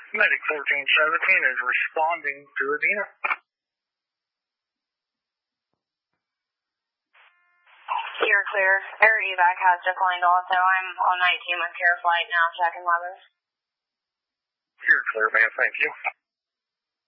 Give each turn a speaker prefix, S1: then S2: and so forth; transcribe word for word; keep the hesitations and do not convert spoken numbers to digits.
S1: Medic fourteen seventeen is responding to Adina.
S2: You're clear. Air evac has declined also. I'm on nineteen with Care Flight now, checking weather.
S1: You're clear, man. Thank you.